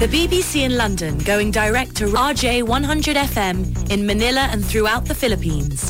The BBC in London going direct to RJ 100 FM in Manila and throughout the Philippines.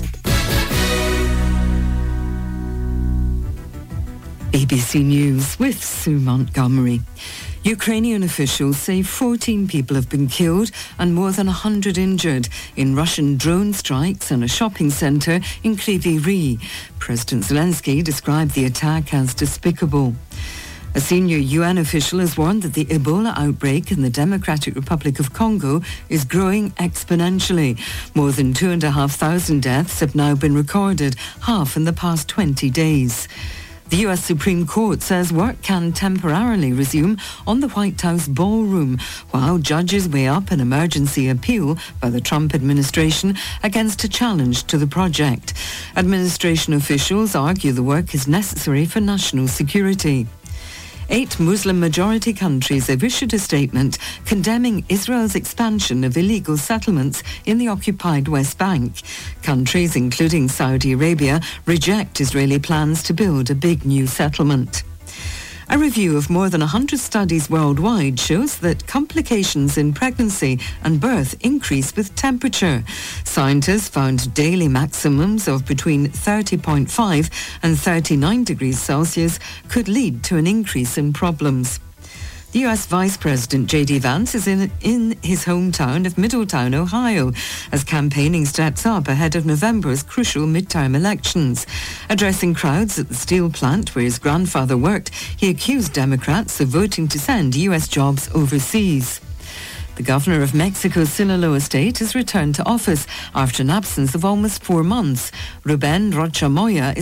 BBC News with Sue Montgomery. Ukrainian officials say 14 people have been killed and more than 100 injured in Russian drone strikes on a shopping centre in Kryvyi Rih. President Zelensky described the attack as despicable. A senior UN official has warned that the Ebola outbreak in the Democratic Republic of Congo is growing exponentially. More than 2,500 deaths have now been recorded, half in the past 20 days. The US Supreme Court says work can temporarily resume on the White House ballroom while judges weigh up an emergency appeal by the Trump administration against a challenge to the project. Administration officials argue the work is necessary for national security. 8 Muslim-majority countries have issued a statement condemning Israel's expansion of illegal settlements in the occupied West Bank. Countries, including Saudi Arabia, reject Israeli plans to build a big new settlement. A review of more than 100 studies worldwide shows that complications in pregnancy and birth increase with temperature. Scientists found daily maximums of between 30.5 and 39 degrees Celsius could lead to an increase in problems. The US Vice President J.D. Vance is in his hometown of Middletown, Ohio, as campaigning steps up ahead of November's crucial midterm elections. Addressing crowds at the steel plant where his grandfather worked, he accused Democrats of voting to send US jobs overseas. The governor of Mexico's Sinaloa state has returned to office after an absence of almost 4 months. Rubén Rocha Moya is